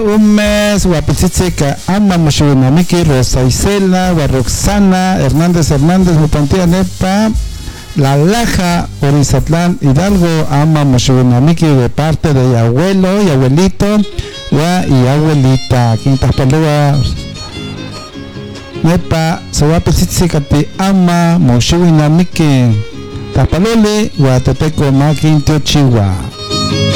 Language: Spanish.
un mes, Guapichichica, Ama Moshuinamiki, Rosa Isela, Roxana, Hernández, Mutantia Nepa, La Laja, Orizatlán, Hidalgo, Ama Moshuinamiki, de parte de abuelo y abuelito, y abuelita, Quintas Paluas. Nepa, Guapichichica, te Ama Moshuinamiki, Tapalole, Guatepeco, Maquintio, Chihuahua.